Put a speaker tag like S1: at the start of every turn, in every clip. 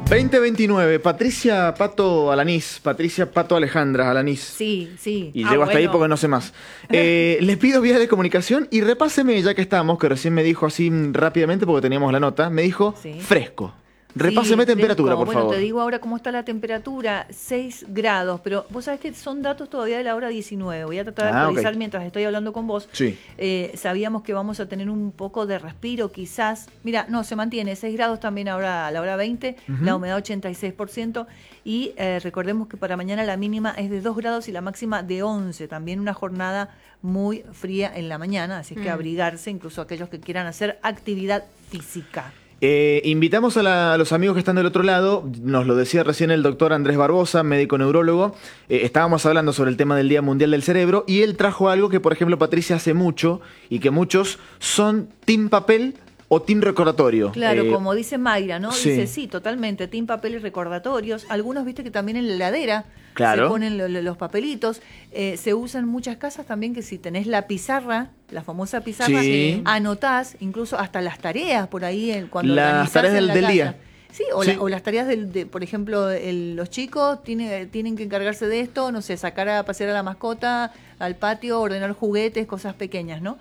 S1: 2029, Patricia Pato Alanís, Patricia Pato Alejandra Alanís.
S2: Sí, sí.
S1: Y llego hasta ahí porque no sé más. Les pido vías de comunicación y repáseme, ya que estamos, que recién me dijo así rápidamente porque teníamos la nota, me dijo fresco. Repáseme
S2: Sí,
S1: temperatura,
S2: fresco.
S1: por favor.
S2: Bueno, te digo ahora cómo está la temperatura, 6 grados, pero vos sabés que son datos todavía de la hora 19. Voy a tratar de actualizar mientras estoy hablando con vos.
S1: Sí.
S2: Sabíamos que vamos a tener un poco de respiro, quizás. Mira, no, se mantiene, 6 grados también ahora a la hora 20, la humedad 86%. Y recordemos que para mañana la mínima es de 2 grados y la máxima de 11. También una jornada muy fría en la mañana, así que abrigarse, incluso aquellos que quieran hacer actividad física.
S1: Invitamos a los amigos que están del otro lado, nos lo decía recién el doctor Andrés Barbosa, médico neurólogo, estábamos hablando sobre el tema del Día Mundial del Cerebro y él trajo algo que, por ejemplo, Patricia hace mucho y que muchos son team papel o team recordatorio.
S2: Claro, como dice Mayra, ¿no?
S1: Sí.
S2: Dice, sí, totalmente, team papel y recordatorios. Algunos, viste que también en la heladera
S1: Claro.
S2: se ponen los papelitos. Se usa en muchas casas también que si tenés la pizarra, la famosa pizarra, anotás incluso hasta las tareas por ahí cuando
S1: las tareas del día.
S2: Sí, o las tareas por ejemplo, los chicos tienen que encargarse de esto, no sé, sacar a pasear a la mascota al patio, ordenar juguetes, cosas pequeñas, ¿no?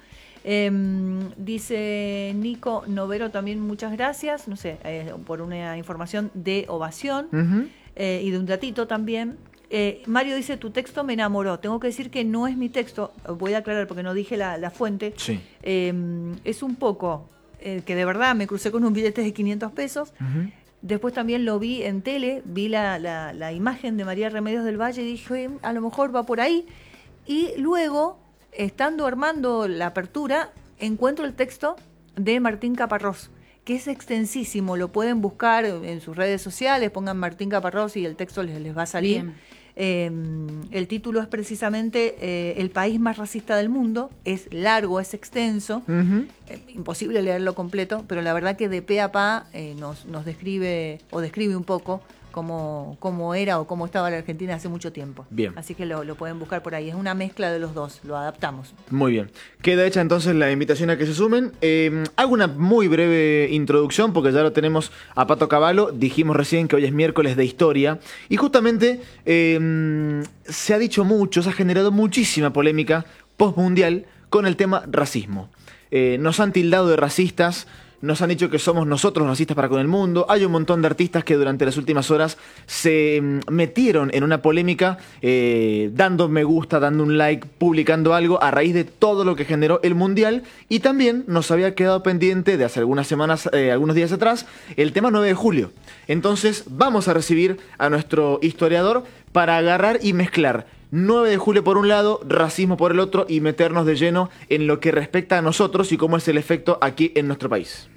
S2: Dice Nico Novero también, muchas gracias, no sé, por una información de Ovación y de un datito también. Mario dice, tu texto me enamoró. Tengo que decir que no es mi texto, voy a aclarar porque no dije la fuente.
S1: Sí.
S2: Es un poco que de verdad me crucé con un billete de 500 pesos. Después también lo vi en tele, vi la imagen de María Remedios del Valle y dije, a lo mejor va por ahí. Y luego, estando armando la apertura, encuentro el texto de Martín Caparrós, que es extensísimo, lo pueden buscar en sus redes sociales, pongan Martín Caparrós y el texto les va a salir. El título es precisamente El país más racista del mundo, es largo, es extenso, imposible leerlo completo, pero la verdad que de pe a pa nos describe un poco cómo era o cómo estaba la Argentina hace mucho tiempo.
S1: Bien.
S2: Así que lo pueden buscar por ahí. Es una mezcla de los dos, lo adaptamos.
S1: Muy bien. Queda hecha entonces la invitación a que se sumen. Hago una muy breve introducción porque ya lo tenemos a Pato Cavallo. Dijimos recién que hoy es miércoles de historia. Y justamente se ha dicho mucho, se ha generado muchísima polémica postmundial con el tema racismo. Nos han tildado de racistas. Nos han dicho que somos nosotros racistas para con el mundo. Hay un montón de artistas que durante las últimas horas se metieron en una polémica dando me gusta, dando un like, publicando algo a raíz de todo lo que generó el Mundial. Y también nos había quedado pendiente de hace algunas semanas, algunos días atrás, el tema 9 de julio. Entonces vamos a recibir a nuestro historiador para agarrar y mezclar 9 de julio por un lado, racismo por el otro y meternos de lleno en lo que respecta a nosotros y cómo es el efecto aquí en nuestro país.